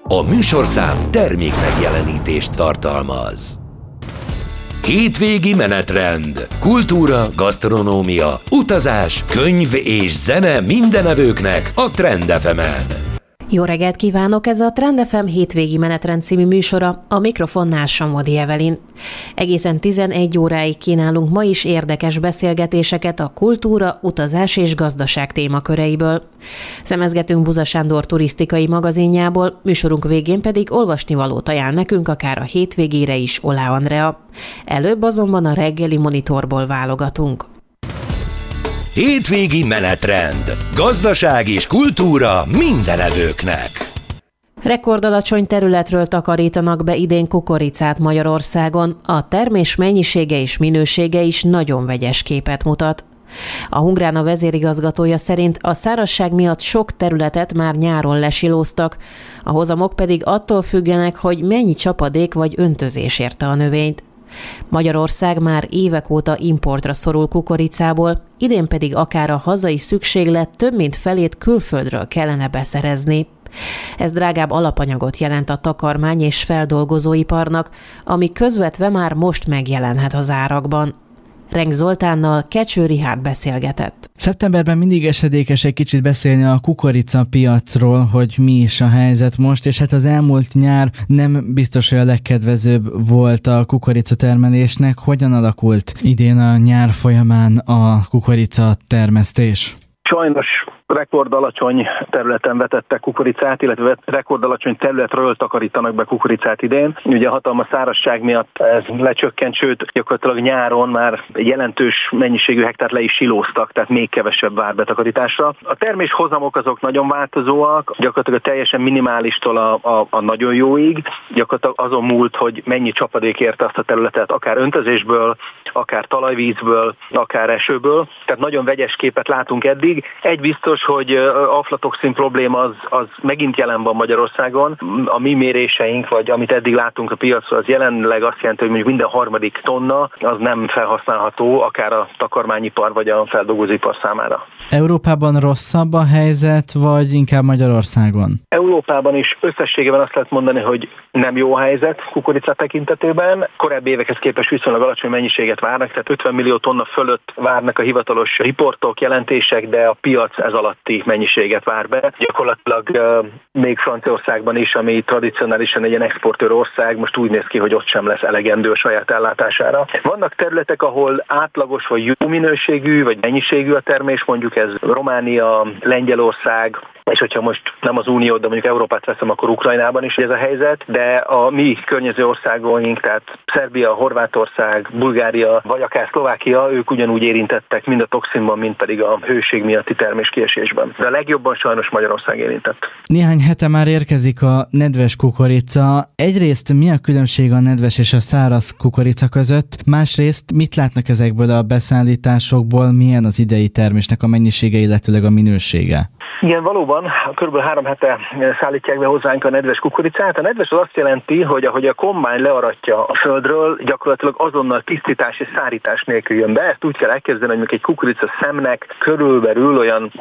A műsorszám termék megjelenítést tartalmaz. Hétvégi menetrend, kultúra, gasztronómia, utazás, könyv és zene mindenevőknek a Trend FM-en. Jó reggelt kívánok! Ez a Trend FM hétvégi menetrend című műsora, a mikrofonnál Somodi Evelyn. Egészen 11 óráig kínálunk ma is érdekes beszélgetéseket a kultúra, utazás és gazdaság témaköreiből. Szemezgetünk Buza Sándor turisztikai magazinjából, műsorunk végén pedig olvasnivalót ajánl nekünk akár a hétvégére is Olá Andrea. Előbb azonban a reggeli monitorból válogatunk. Hétvégi menetrend. Gazdaság és kultúra mindenevőknek. Rekordalacsony területről takarítanak be idén kukoricát Magyarországon. A termés mennyisége és minősége is nagyon vegyes képet mutat. A Hungrána vezérigazgatója szerint a szárazság miatt sok területet már nyáron lesilóztak, a hozamok pedig attól függenek, hogy mennyi csapadék vagy öntözés érte a növényt. Magyarország már évek óta importra szorul kukoricából, idén pedig akár a hazai szükséglet több mint felét külföldről kellene beszerezni. Ez drágább alapanyagot jelent a takarmány- és feldolgozóiparnak, ami közvetve már most megjelenhet az árakban. Renk Zoltánnal Kecső Richárd beszélgetett. Szeptemberben mindig esedékes egy kicsit beszélni a kukoricapiacról, hogy mi is a helyzet most, és hát az elmúlt nyár nem biztos, hogy a legkedvezőbb volt a kukoricatermelésnek. Hogyan alakult idén a nyár folyamán a kukoricatermesztés? Sajnos rekordalacsony területen vetettek kukoricát, illetve rekordalacsony területről takarítanak be kukoricát idén. Ugye a hatalmas szárazság miatt ez lecsökkent, sőt gyakorlatilag nyáron már jelentős mennyiségű hektárt le is silóztak, tehát még kevesebb vár betakarításra. A terméshozamok azok nagyon változóak, gyakorlatilag teljesen minimálistól a nagyon jóig, gyakorlatilag azon múlt, hogy mennyi csapadék érte azt a területet, akár öntözésből, akár talajvízből, akár esőből. Tehát nagyon vegyes képet látunk eddig. Egy biztos, hogy aflatoxin probléma az megint jelen van Magyarországon. A mi méréseink, vagy amit eddig látunk a piacon, az jelenleg azt jelenti, hogy mondjuk minden harmadik tonna az nem felhasználható, akár a takarmányipar, vagy a feldolgozóipar számára. Európában rosszabb a helyzet, vagy inkább Magyarországon? Európában is összességében azt lehet mondani, hogy nem jó a helyzet kukorica tekintetében. Korábbi évekhez képest viszonylag alacsony mennyiséget várnak, tehát 50 millió tonna fölött várnak a hivatalos riportok, jelentések, de a piac ez alatti mennyiséget vár be. Gyakorlatilag még Franciaországban is, ami tradicionálisan egy ilyen exportőr ország, most úgy néz ki, hogy ott sem lesz elegendő a saját ellátására. Vannak területek, ahol átlagos vagy jó minőségű, vagy mennyiségű a termés, mondjuk ez Románia, Lengyelország, és hogyha most nem az Unió, de mondjuk Európát veszem, akkor Ukrajnában is ez a helyzet, de a mi környező országaink, tehát Szerbia, Horvátország, Bulgária, vagy akár Szlovákia, ők ugyanúgy érintettek mind a toxinban, mind pedig a hőség miatti terméskiesésben. De a legjobban sajnos Magyarország érintett. Néhány hete már érkezik a nedves kukorica. Egyrészt mi a különbség a nedves és a száraz kukorica között? Másrészt mit látnak ezekből a beszállításokból, milyen az idei termésnek a mennyisége, illetőleg a minősége? Igen, valóban, kb. 3 hete szállítják be hozzánk a nedves kukoricát. A nedves az azt jelenti, hogy ahogy a kombány learatja a földről, gyakorlatilag azonnal tisztítás és szárítás nélkül jön be. Ezt úgy kell elkezdeni, hogy egy kukorica szemnek körülbelül olyan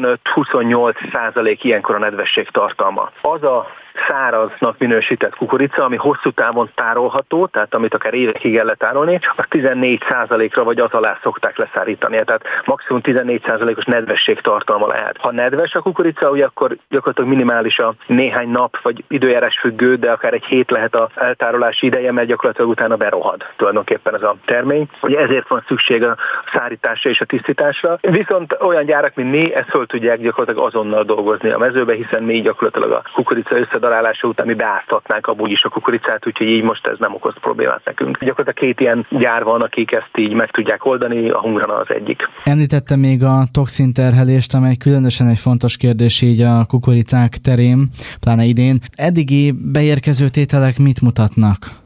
25-28% ilyenkor a nedvesség tartalma. Az a száraznak minősített kukorica, ami hosszú távon tárolható, tehát amit akár évekig el lehet tárolni, az 14%-ra vagy az alá szokták leszárítani. Tehát maximum 14%-os nedvesség tartalma lehet. Ha nedves a kukorica, ugye akkor gyakorlatilag minimális a néhány nap, vagy időjárás függő, de akár egy hét lehet az eltárolási ideje, mert gyakorlatilag utána berohad tulajdonképpen ez a termény. Ugye ezért van szükség a szárításra és a tisztításra. Viszont olyan gyárak, mint mi, ezt föl tudják gyakorlatilag azonnal dolgozni a mezőbe, hiszen mi gyakorlatilag a kukorica darálása után mi beáztatnánk amúgy is a kukoricát, úgyhogy így most ez nem okoz problémát nekünk. Gyakorlatilag 2 ilyen gyár van, akik ezt így meg tudják oldani, a Hungrána az egyik. Említette még a toxinterhelést, amely különösen egy fontos kérdés így a kukoricák terén, pláne idén. Eddigi beérkező tételek mit mutatnak?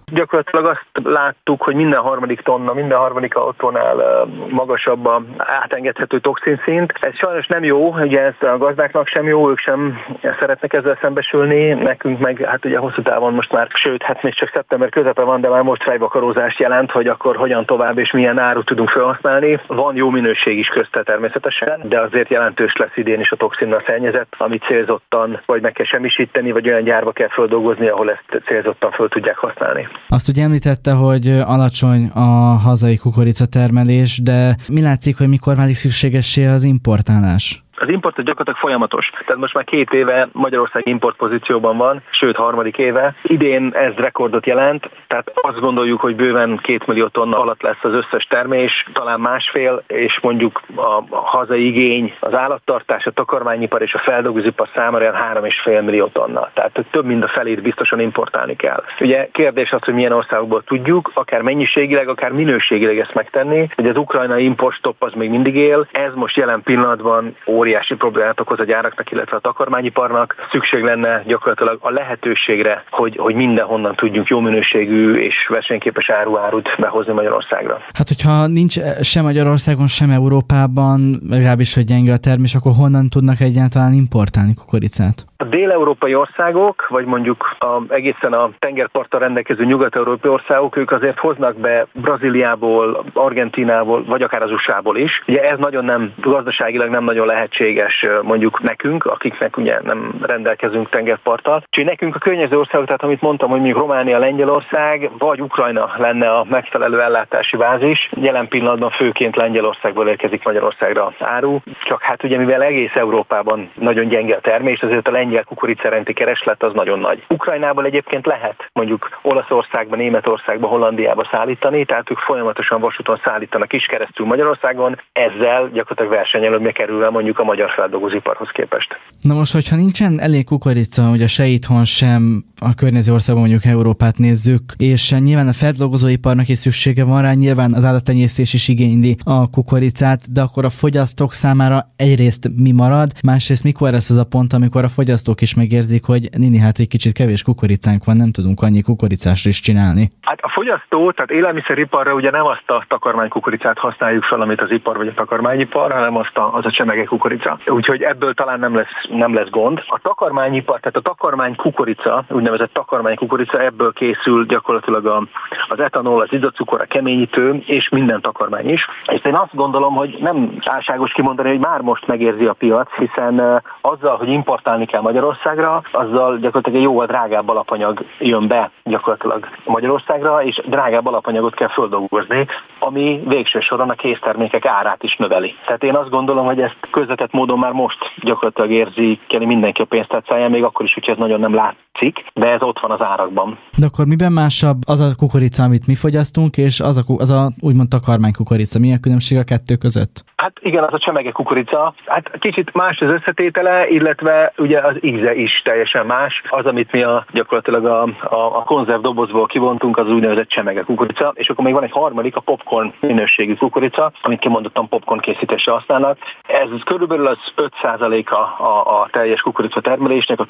Gyakorlatilag azt láttuk, hogy minden harmadik tonna, minden harmadik autónál magasabb a átengedhető toxinszint. Ez sajnos nem jó, ugye ez a gazdáknak sem jó, ők sem szeretnek ezzel szembesülni, nekünk meg hát ugye hosszú távon most már, sőt, hát még csak szeptember közepe van, de már most fejvakarózást jelent, hogy akkor hogyan tovább és milyen árut tudunk felhasználni. Van jó minőség is közte természetesen, de azért jelentős lesz idén is a toxinnal szennyezett, amit célzottan vagy meg kell semmisíteni, vagy olyan gyárba kell földolgozni, ahol ezt célzottan föl tudják használni. Azt ugye említette, hogy alacsony a hazai kukoricatermelés, de mi látszik, hogy mikor válik szükségessé az importálás? Az import gyakorlatilag folyamatos. Tehát most már 2 éve Magyarország importpozícióban van, sőt 3. éve. Idén ez rekordot jelent, tehát azt gondoljuk, hogy bőven 2 millió tonna alatt lesz az összes termés, talán 1,5, és mondjuk a hazai igény, az állattartás, a takarmányipar és a feldolgozóipar számára olyan 3,5 millió tonna. Tehát több mint a felét biztosan importálni kell. Ugye kérdés az, hogy milyen országokból tudjuk, akár mennyiségileg, akár minőségileg ezt megtenni. Ugye az ukrajnai importstopp az még mindig él, ez most jelen pillanatban óriási problémát okoz a gyáraknak, illetve a takarmányiparnak. Szükség lenne gyakorlatilag a lehetőségre, hogy mindenhonnan tudjunk jó minőségű és versenyképes árut behozni Magyarországra. Hát, hogyha nincs sem Magyarországon, sem Európában, legalábbis, hogy gyenge a termés, akkor honnan tudnak egyáltalán importálni kukoricát? A dél-európai országok, vagy mondjuk egészen a tengerparttal rendelkező nyugat-európai országok, ők azért hoznak be Brazíliából, Argentínából, vagy akár az USA-ból is. Ugye ez gazdaságilag nem nagyon lehetséges mondjuk nekünk, akiknek ugye nem rendelkezünk tengerparttal. Úgyhogy nekünk a környező országok, tehát amit mondtam, hogy mondjuk Románia, Lengyelország, vagy Ukrajna lenne a megfelelő ellátási bázis. Jelen pillanatban főként Lengyelországból érkezik Magyarországra áru, csak hát ugye mivel egész Európában nagyon gyenge a termés, azért a lengyel kukoricárenti kereslet az nagyon nagy. Ukrajnából egyébként lehet mondjuk Olaszországba, Németországba, Hollandiába szállítani, tehát ők folyamatosan vasúton szállítanak is keresztül Magyarországon, ezzel gyakorlatilag versenyelőnybe kerülve mondjuk a magyar feldolgozóiparhoz képest. Na most, hogyha nincsen elég kukorica, ugye se itthon, sem a környező országban, mondjuk Európát nézzük, és nyilván a feldolgozóiparnak is szüksége van rá, nyilván az állattenyésztés is igényli a kukoricát, de akkor a fogyasztók számára egyrészt mi marad, másrészt mikor lesz az a pont, amikor a fogyasztók is megérzik, hogy nini, hát egy kicsit kevés kukoricánk van, nem tudunk annyi kukoricást is csinálni. Hát a fogyasztó, tehát élelmiszeriparra ugye nem azt a takarmánykukoricát használjuk fel, amit az ipar vagy a takarmányipar, hanem az a csemege kukorica. Úgyhogy ebből talán nem lesz gond. A takarmányipar, tehát a takarmánykukorica, úgynevezett takarmánykukorica, ebből készül gyakorlatilag az etanol, az izacukor, a keményítő és minden takarmány is. És én azt gondolom, hogy nem álságos kimondani, hogy már most megérzi a piac, hiszen azzal, hogy importálni kell Magyarországra, azzal gyakorlatilag egy jóval drágább alapanyag jön be gyakorlatilag Magyarországra, és drágább alapanyagot kell földolgozni, ami végső soron a késztermékek árát is növeli. Tehát én azt gondolom, hogy ezt közvetett módon már most gyakorlatilag érzékeli mindenki a pénztárcáján, még akkor is, hogy ez nagyon nem látszik, de ez ott van az árakban. De akkor miben másabb az a kukorica, amit mi fogyasztunk, és az a úgymond takarmánykukorica? Mi a különbség a kettő között? Hát igen, az a csemege kukorica. Hát kicsit más az összetétele, illetve ugye az íze is teljesen más. Az, amit mi gyakorlatilag a konzervdobozból kivontunk, az úgynevezett csemege kukorica, és akkor még van egy harmadik, a popcorn minőségű kukorica, amit kimondottan popcorn készítésre használnak. Ez körülbelül az 5% a teljes kukorica termelésnek, a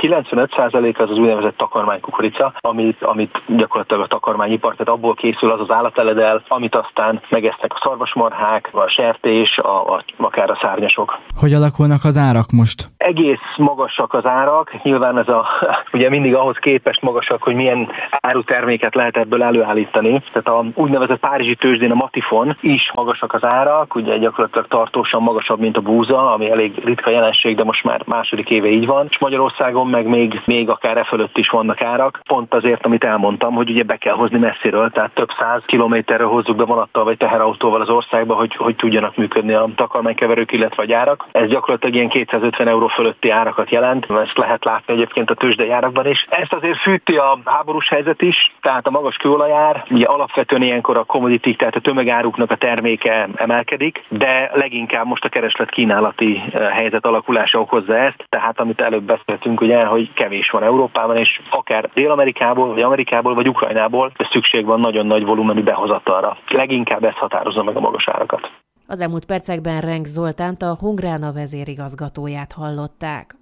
95% az úgynevezett takarmánykukorica, amit gyakorlatilag a takarmányipar, tehát abból készül az állateledel, amit aztán megesznek a szarvasmarhák, a sertés, akár a szárnyasok. Hogy alakulnak az árak most? Egész magasak az árak, nyilván ez ugye mindig ahhoz képest magasak, hogy milyen áruterméket lehet ebből előállítani. Tehát a úgynevezett párizsi tőzsdén, a Matifon is magasak az árak, ugye gyakorlatilag tartósan magasabb, mint a búza, ami elég ritka jelenség, de most már második éve így van. És Magyarországon meg még akár e fölött is vannak árak. Pont azért, amit elmondtam, hogy ugye be kell hozni messziről, tehát több 100 kilométerről hozzuk be vonattal vagy teherautóval az országba, hogy tudjanak működni a takarmánykeverők, illetve a gyárak. Ez gyakorlatilag ilyen 250 euró fölötti árakat jelent. Ezt lehet látni egyébként a tőzsdei árakban is. Ezt azért fűti a háborús helyzet is, tehát a magas kőolajár, ugye alapvetően ilyenkor a commodity, tehát a tömegáruknak a terméke emelkedik, de leginkább most a kereslet-kínálati helyzet alakulása okozza ezt, tehát amit előbb beszéltünk, ugye, hogy kevés van Európában, és akár Dél-Amerikából, vagy Ukrajnából, de szükség van nagyon nagy volumenű behozatalra. Leginkább ez határozza meg a magas árakat. Az elmúlt percekben Renk Zoltánt, a Hungrána vezérigazgatóját hallották.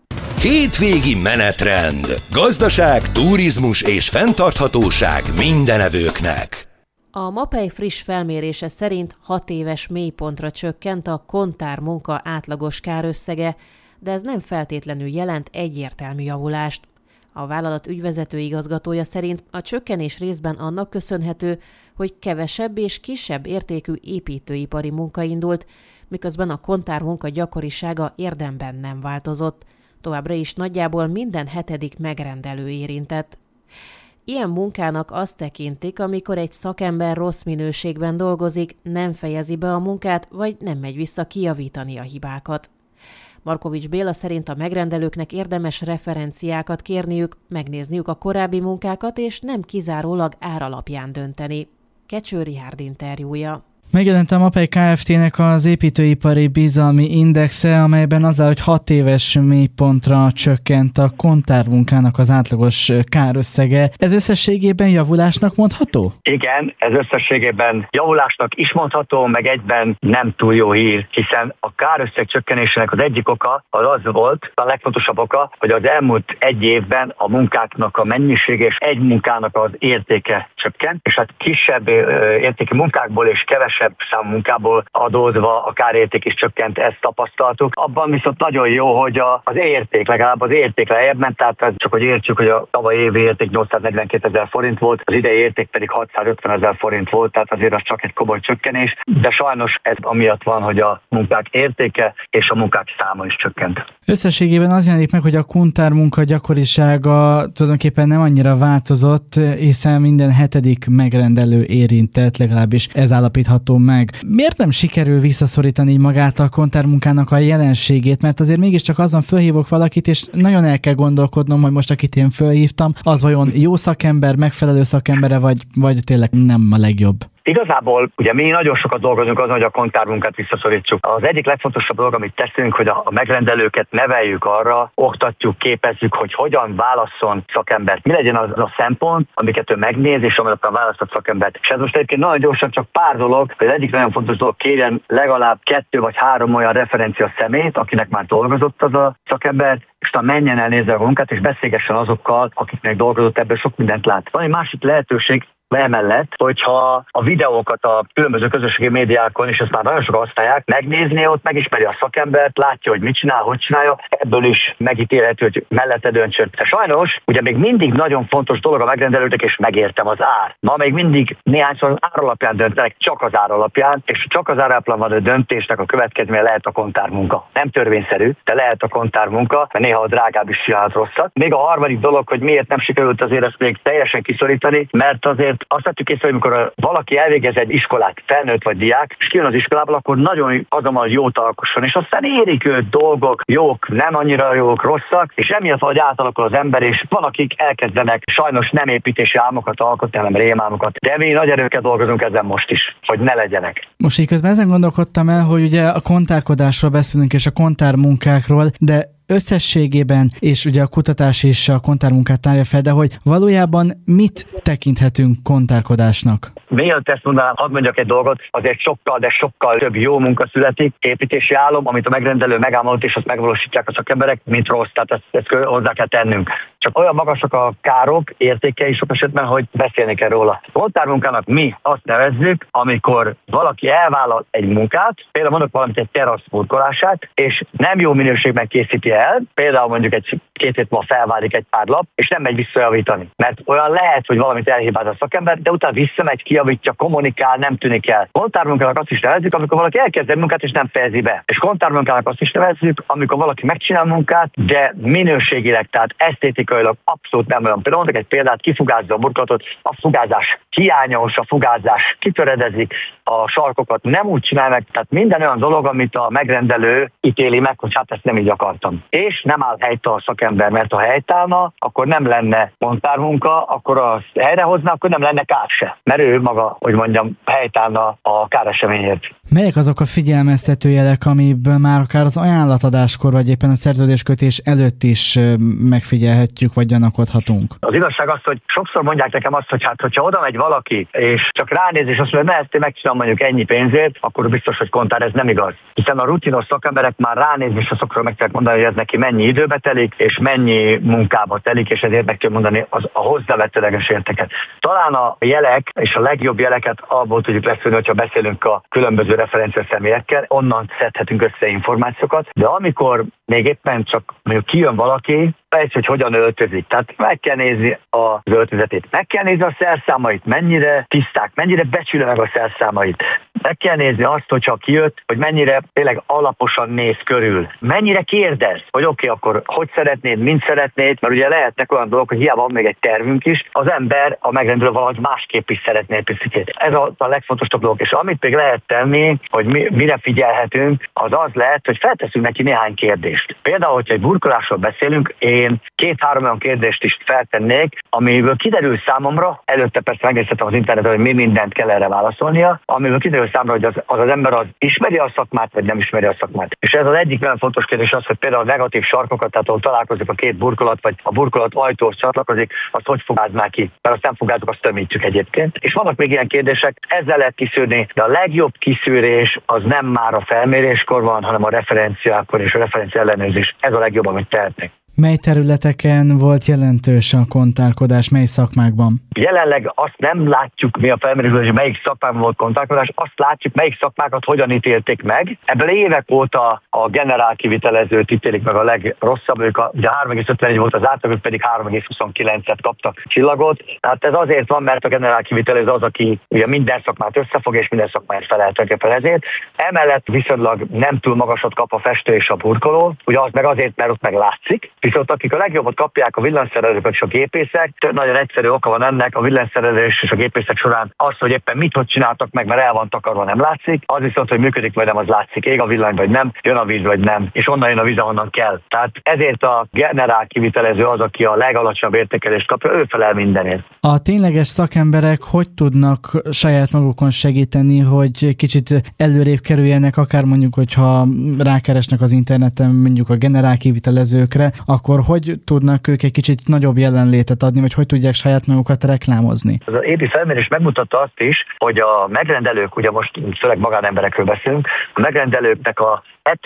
Hétvégi menetrend. Gazdaság, turizmus és fenntarthatóság mindenevőknek. A MAPEI friss felmérése szerint 6 éves mélypontra csökkent a kontár munka átlagos kárösszege, de ez nem feltétlenül jelent egyértelmű javulást. A vállalat ügyvezető igazgatója szerint a csökkenés részben annak köszönhető, hogy kevesebb és kisebb értékű építőipari munka indult, miközben a kontár munka gyakorisága érdemben nem változott. Továbbra is nagyjából minden 7. megrendelő érintett. Ilyen munkának azt tekintik, amikor egy szakember rossz minőségben dolgozik, nem fejezi be a munkát, vagy nem megy vissza kijavítani a hibákat. Markovics Béla szerint a megrendelőknek érdemes referenciákat kérniük, megnézniük a korábbi munkákat, és nem kizárólag ár alapján dönteni. Kecső Richárd interjúja. Megjelent a MAPEI Kft-nek az építőipari bizalmi indexe, amelyben az áll, hogy 6 éves mélypontra csökkent a kontármunkának az átlagos kárösszege. Ez összességében javulásnak mondható? Igen, ez összességében javulásnak is mondható, meg egyben nem túl jó hír, hiszen a kárösszeg csökkenésének az egyik oka az volt, a legfontosabb oka, hogy az elmúlt egy évben a munkáknak a mennyisége és egy munkának az értéke csökkent, és hát kisebb értékű munkákból és kevesebb számú munkából adódva a kárérték is csökkent, ezt tapasztaltuk. Abban viszont nagyon jó, hogy az érték, legalább az érték lejjebb ment, tehát csak hogy értsük, hogy a tavaly évi érték 842 000 forint volt, az idei érték pedig 650 000 forint volt, tehát azért az csak egy komoly csökkenés, de sajnos ez amiatt van, hogy a munkák értéke és a munkák száma is csökkent. Összességében az jelenik meg, hogy a kontár munka gyakorisága tulajdonképpen nem annyira változott, hiszen minden 7. megrendelő érintett, legalábbis ez állapítható meg. Miért nem sikerül visszaszorítani magát a kontármunkának a jelenségét? Mert azért mégiscsak azon fölhívok valakit, és nagyon el kell gondolkodnom, hogy most akit én fölhívtam, az vajon jó szakember, megfelelő szakembere, vagy tényleg nem a legjobb? Igazából ugye mi nagyon sokat dolgozunk azon, hogy a kontármunkát visszaszorítsuk. Az egyik legfontosabb dolog, amit teszünk, hogy a megrendelőket neveljük arra, oktatjuk, képezzük, hogy hogyan válasszon szakembert. Mi legyen az a szempont, amiket ő megnéz, és amelyekben választott szakembert. És ez most egyébként nagyon gyorsan csak pár dolog, hogy az egyik nagyon fontos dolog, kérjen legalább 2 vagy 3 olyan referencia személyt, akinek már dolgozott az a szakember, és aztán menjen el, nézze a munkát, és beszélgessen azokkal, akiknek dolgozott, ebből sok mindent lát. Van egy másik lehetőség, emellett, hogyha a videókat a különböző közösségi médiákon, és ezt már nagyon sokan használják, megnézni ott, megismeri a szakembert, látja, hogy mit csinál, hogy csinálja, ebből is megítélhető, hogy mellette döntsön. De sajnos, ugye még mindig nagyon fontos dolog a megrendelőknek, és megértem az ár. Ma még mindig néhányszor ár alapján döntenek, csak az ár alapján, és csak az ár alapján van a döntésnek a következménye lehet a kontármunka. Nem törvényszerű, de lehet a kontármunka, mert néha a drágább is csinálhat rosszat. Még a harmadik dolog, hogy miért nem sikerült azért ezt még teljesen kiszorítani, mert azért azt vettük észre, hogy amikor valaki elvégez egy iskolát, felnőtt vagy diák, és kijön az iskolából, akkor nagyon azonnal jót alkosson, és aztán érik őt dolgok, jók, nem annyira jók, rosszak, és emiatt valahogy átalakul az ember, és van, akik elkezdenek sajnos nem építési álmokat alkotni, hanem rémálmokat. De mi nagy erőkkel dolgozunk ezen most is, hogy ne legyenek. Most így közben ezen gondolkodtam el, hogy ugye a kontárkodásról beszélünk, és a kontármunkákról, de összességében, és ugye a kutatás is a kontármunkát tárja fel, de hogy valójában mit tekinthetünk kontárkodásnak? Mielőtt ezt mondanám, hadd mondjak egy dolgot, azért sokkal, de sokkal több jó munka születik, építési álom, amit a megrendelő megálmodott, és azt megvalósítják a szakemberek, mint rossz, tehát ezt hozzá kell tennünk. Csak olyan magasak a károk, értékei sok esetben, hogy beszélni kell róla. A kontármunkának mi azt nevezzük, amikor valaki elvállal egy munkát, például mondok valamit, egy terasz burkolását, és nem jó minőségben készíti el, például mondjuk egy 2 hét múlva felválik egy pár lap, és nem megy visszajavítani. Mert olyan lehet, hogy valamit elhibáz a szakember, de utána visszamegy, kijavítja, kommunikál, nem tűnik el. Kontármunkának azt is nevezzük, amikor valaki elkezd egy munkát és nem fejezi be. És kontármunkának azt is nevezzük, amikor valaki megcsinál munkát, de minőségileg, tehát esztétikailag abszolút nem olyan. Például mondok egy példát, kifugázza a burkolatot, a fugázás hiányos, a fugázás kitöredezik, a sarkokat nem úgy csinál meg, tehát minden olyan dolog, amit a megrendelő ítéli meg, hogy hát ezt nem így akartam. És nem áll helytálló a szakember, mert ha helytállna, akkor nem lenne kontármunka, akkor azt helyrehozna, akkor nem lenne kár se. Mert ő maga, hogy mondjam, helytállna a káreseményért. Melyek azok a figyelmeztető jelek, amiből már akár az ajánlatadáskor, vagy éppen a szerződéskötés előtt is megfigyelhetjük sejtjük, vagy gyanakodhatunk? Az igazság az, hogy sokszor mondják nekem azt, hogy hát, hogyha oda megy valaki, és csak ránéz, és azt mondja, hogy ezt megcsinálom mondjuk ennyi pénzért, akkor biztos, hogy kontár, ez nem igaz. Hiszen a rutinos szakemberek már ránézni, és azokról meg kell mondani, hogy ez neki mennyi időbe telik, és mennyi munkába telik, és ezért meg kell mondani a hozzávetőleges értéket. Talán a jelek, és a legjobb jeleket abból tudjuk leszűrni, hogyha beszélünk a különböző referencia személyekkel, onnan szedhetünk össze információkat, de amikor még éppen csak mondjuk kijön valaki, fejtsd, hogy hogyan öltözik. Tehát meg kell nézni az öltözetét, meg kell nézni a szerszámait, mennyire tiszták, mennyire becsülő meg a szerszámait. Meg kell nézni azt, hogyha kijött, hogy mennyire tényleg alaposan néz körül. Mennyire kérdez, hogy oké, akkor hogy szeretnéd, mint szeretnéd, mert ugye lehetnek olyan dolgok, hogy hiába van még egy tervünk is, az ember a megrendelő valahogy másképp is szeretné egy picit. Ez a legfontosabb dolog. És amit még lehet tenni, hogy mire figyelhetünk, az lehet, hogy felteszünk neki néhány kérdést. Például, hogyha egy burkolásról beszélünk, én 2-3 olyan kérdést is feltennék, amiből kiderül számomra, előtte persze megnézhetem az interneten, hogy mi mindent kell erre válaszolnia, amiből kiderül számomra, hogy az ember az ismeri a szakmát, vagy nem ismeri a szakmát. És ez az egyik nagyon fontos kérdés az, hogy például a negatív sarkokat, tehát ahol találkozik a két burkolat, vagy a burkolat ajtóhoz csatlakozik, azt hogy fogáz már ki, mert azt nem fogázzuk, azt tömítjük egyébként. És vannak még ilyen kérdések, ezzel lehet kiszűrni, de a legjobb kiszűrés az nem már a felméréskor van, hanem a referenciákor és a referencia ellenőrzés. Ez a legjobb, amit tehetnek. Mely területeken volt jelentős a kontárkodás, mely szakmákban? Jelenleg azt nem látjuk mi a felmérésben, hogy melyik szakmában volt kontárkodás, azt látjuk, melyik szakmákat hogyan ítélték meg. Ebből évek óta a generál kivitelezőt ítélik meg a legrosszabb, ők ugye 3,51 volt az átlag, ők pedig 3,29-et kaptak csillagot. Hát ez azért van, mert a generál kivitelező az, aki ugye minden szakmát összefog, és minden szakmát feleltek fel ezért. Emellett viszonylag nem túl magasat kap a festő és a burkoló, ugye az meg azért, mert ott meg látszik. Viszont akik a legjobbat kapják, a villanyszerelők és a gépészek, nagyon egyszerű oka van ennek, a villanyszerelés és a gépészek során az, hogy éppen mit hogy csináltak meg, mert el van takarva, nem látszik, az viszont, hogy működik vagy nem, az látszik, ég a villany vagy nem, jön a víz vagy nem, és onnan jön a víz, ahonnan kell. Tehát ezért a generál kivitelező az, aki a legalacsonyabb értékelést kapja, ő felel mindenért. A tényleges szakemberek hogy tudnak saját magukon segíteni, hogy kicsit előrébb kerüljenek, akár mondjuk, hogyha rákeresnek az interneten mondjuk a generál kivitelezőkre, akkor hogy tudnak ők egy kicsit nagyobb jelenlétet adni, vagy hogy tudják saját magukat reklámozni? Az épi felmérés megmutatta azt is, hogy a megrendelők, ugye most főleg magánemberekről beszélünk, a megrendelőknek a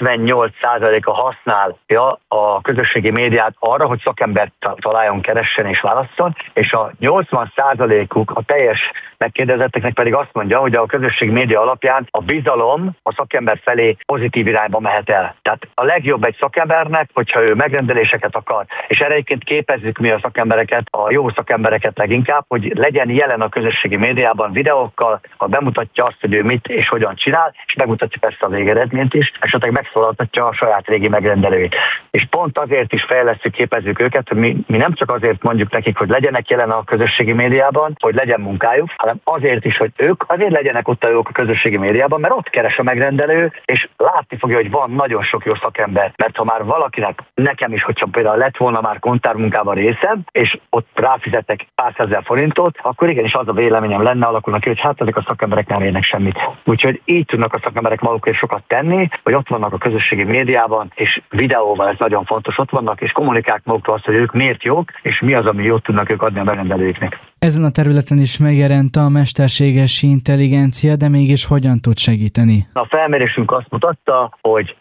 78%-a használja a közösségi médiát arra, hogy szakembert találjon, keressen és válasszon, és a 80%-uk a teljes megkérdezetteknek pedig azt mondja, hogy a közösségi média alapján a bizalom a szakember felé pozitív irányba mehet el. Tehát a legjobb egy szakembernek, hogyha ő megrendeléseket akar, és erre egyébként képezzük mi a szakembereket, a jó szakembereket leginkább, hogy legyen jelen a közösségi médiában videókkal, ha bemutatja azt, hogy ő mit és hogyan csinál, és megmutatja persze a végeredményt is, esetleg megszólaltatja a saját régi megrendelőit. És pont azért is fejlesztjük, képezzük őket, hogy mi nem csak azért mondjuk nekik, hogy legyenek jelen a közösségi médiában, hogy legyen munkájuk, hanem azért is, hogy ők azért legyenek ott a közösségi médiában, mert ott keres a megrendelő, és látni fogja, hogy van nagyon sok jó szakember. Mert ha már valakinek, nekem is, hogyha például lett volna már kontármunkában részem, és ott ráfizettek pár százezer forintot, akkor igenis az a véleményem lenne, alakulnak ki, hogy hát ezek a szakemberek nem érnek semmit. Úgyhogy így tudnak a szakemberek magukért sokat tenni, hogy ott vannak a közösségi médiában, és videóval ez nagyon fontos, ott vannak, és kommunikálják maguktól azt, hogy ők miért jók, és mi az, ami jót tudnak ők adni a megrendelőiknek. Ezen a területen is megjelent a mesterséges intelligencia, de mégis hogyan tud segíteni? A felmérésünk azt mutatta, hogy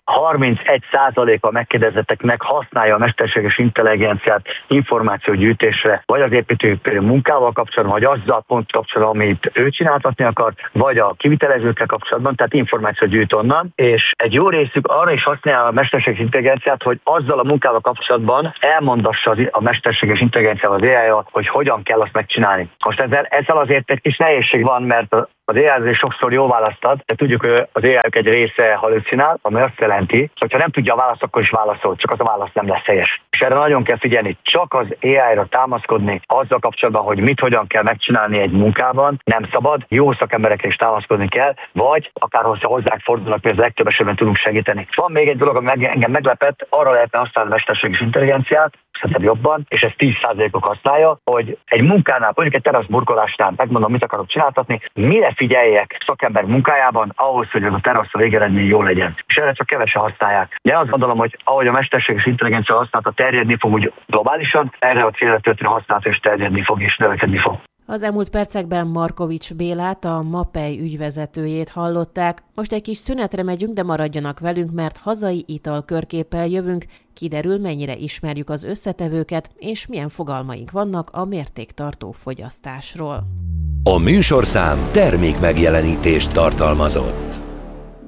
31% a megkérdezetteknek használja a mesterséges intelligenciát információgyűjtésre, vagy az építőipari munkával kapcsolatban, vagy azzal pont kapcsolatban, amit ő csináltatni akar, vagy a kivitelezőkkel kapcsolatban, tehát információt gyűjt onnan, és egy jó részük arra is használja a mesterséges intelligenciát, hogy azzal a munkával kapcsolatban elmondassa a mesterséges intelligenciával az AI-jal, hogy hogyan kell azt megcsinálni. Most ezzel azért egy kis nehézség van, mert az AI sokszor jó választ ad, de tudjuk, hogy az AI-ok egy része halucinál, ami azt jelenti, hogy ha nem tudja a választ, akkor is válaszol, csak az a válasz nem lesz helyes. És erre nagyon kell figyelni, csak az AI-ra támaszkodni azzal kapcsolatban, hogy mit hogyan kell megcsinálni egy munkában, nem szabad, jó szakemberekre is támaszkodni kell, vagy akár hozzánk fordulnak, mi az legtöbb esetben tudunk segíteni. Van még egy dolog, ami engem meglepett, arra lehetne használni a mesterséges intelligenciát, szerintem jobban, és ez 10%-ok használja, hogy egy munkánál, mondjuk egy teraszburkolásnál megmondom, mit akarok csináltatni, mire figyeljek szakember munkájában ahhoz, hogy ez a terasz a végeredmény jó legyen. És erre csak kevesen használják. De azt gondolom, hogy ahogy a mesterséges intelligencia használata terjedni fog úgy globálisan, erre a célra történő használata is terjedni fog és növekedni fog. Az elmúlt percekben Markovics Bélát, a MAPEI ügyvezetőjét hallották. Most egy kis szünetre megyünk, de maradjanak velünk, mert hazai italkörképpel jövünk. Kiderül, mennyire ismerjük az összetevőket, és milyen fogalmaink vannak a mértéktartó fogyasztásról. A műsorszám termékmegjelenítést tartalmazott.